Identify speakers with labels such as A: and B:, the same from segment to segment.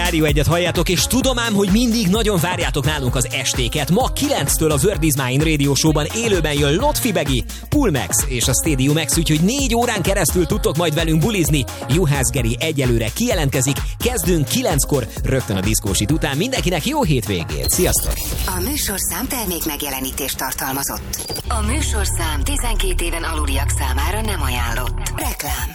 A: Rádió 1-et halljátok, és tudom ám, hogy mindig nagyon várjátok nálunk az estéket. Ma 9-től a Word is Mine Radio Show-ban élőben jön Lotfi Begi, Pulmax és a Stadium X, úgyhogy 4 órán keresztül tudtok majd velünk bulizni. Juhász Geri egyelőre kijelentkezik, kezdünk 9-kor, rögtön a diszkósit után. Mindenkinek jó hétvégét, sziasztok!
B: A műsorszám termék megjelenítést tartalmazott. A műsorszám 12 éven aluliak számára nem ajánlott. Reklám.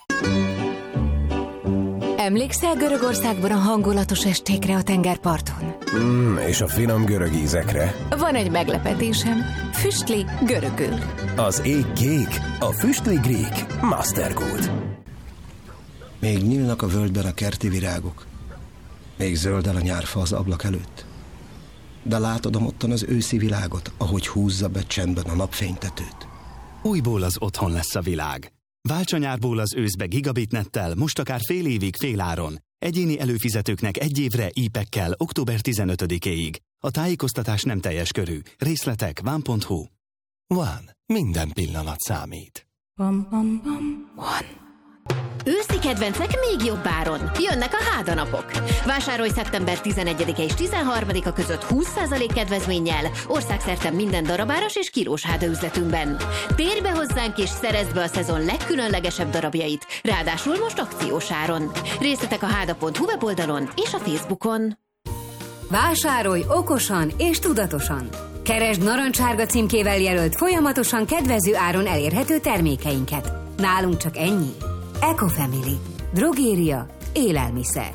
C: Emlékszel Görögországban a hangulatos estékre a tengerparton?
D: És a finom görög ízekre.
C: Van egy meglepetésem. Füstli görögül.
D: Az ég kék, a füstli gríg. Mastergold.
E: Még nyílnak a völgyben a kerti virágok. Még zöldel a nyárfa az ablak előtt. De látod ottan az őszi világot, ahogy húzza be csendben a napfénytetőt.
F: Újból az otthon lesz a világ. Válts a nyárból az őszbe gigabitnettel, most akár fél évig féláron. Egyéni előfizetőknek 1 évre e-packkel október 15-éig. A tájékoztatás nem teljes körű. Részletek van.hu.
D: Van. Minden pillanat számít.
C: One.
G: Őszi kedvencek még jobb áron. Jönnek a hádanapok. Vásárolj szeptember 11-e és 13-a között 20% kedvezménnyel országszerte minden darabáras és kilós háda üzletünkben. Térj be hozzánk és szerezd be a szezon legkülönlegesebb darabjait, ráadásul most akciós áron. Részletek a háda.hu weboldalon és a Facebookon.
H: Vásárolj okosan és tudatosan. Keresd narancsárga címkével jelölt folyamatosan kedvező áron elérhető termékeinket. Nálunk csak ennyi. Ecofamily. Drogéria. Élelmiszer.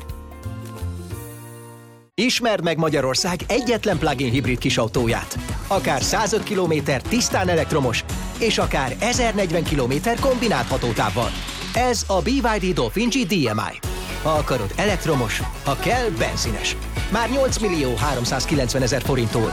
I: Ismerd meg Magyarország egyetlen plug-in hibrid kisautóját. Akár 105 km tisztán elektromos, és akár 1040 km kombinált hatótávval. Ez a BYD Dolphin G DMI. Ha akarod elektromos, ha kell benzines. Már 8.390.000 forinttól.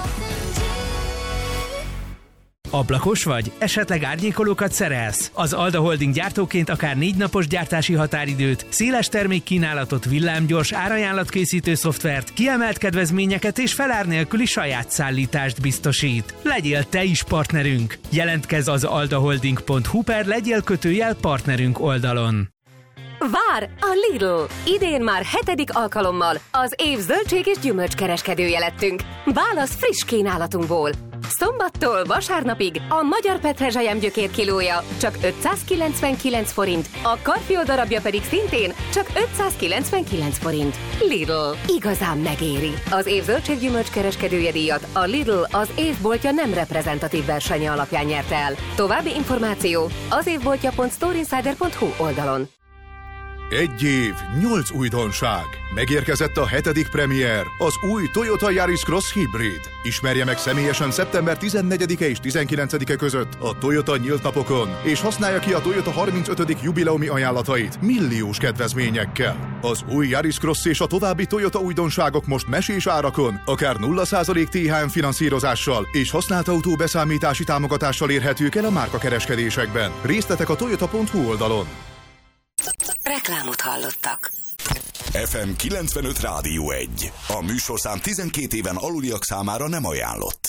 J: Ablakos vagy? Esetleg árnyékolókat szerelsz? Az Alda Holding gyártóként akár 4 napos gyártási határidőt, széles termékkínálatot, villámgyors árajánlatkészítő szoftvert, kiemelt kedvezményeket és felár nélküli saját szállítást biztosít. Legyél te is partnerünk! Jelentkezz az aldaholding.hu/legyél-partnerünk oldalon.
K: Vár a Lidl! Idén már 7. alkalommal az év zöldség és gyümölcskereskedője lettünk. Válasz friss kínálatunkból! Szombattól vasárnapig a magyar petrezselyem gyökér kilója csak 599 forint, a karfiol darabja pedig szintén csak 599 forint. Lidl. Igazán megéri. Az év zöldséggyümölcs kereskedője díjat a Lidl az évboltja nem reprezentatív versenye alapján nyerte el. További információ az évboltja.storeinsider.hu oldalon.
L: 1 év, 8 újdonság. Megérkezett a 7. premier, az új Toyota Yaris Cross Hybrid. Ismerje meg személyesen szeptember 14-e és 19-e között a Toyota nyílt napokon, és használja ki a Toyota 35. jubileumi ajánlatait milliós kedvezményekkel. Az új Yaris Cross és a további Toyota újdonságok most mesés árakon, akár 0% THM finanszírozással és használt autó beszámítási támogatással érhetők el a márkakereskedésekben. Részletek a toyota.hu oldalon.
B: Reklámot hallottak.
M: FM 95 Rádió 1. A műsorszám 12 éven aluliak számára nem ajánlott.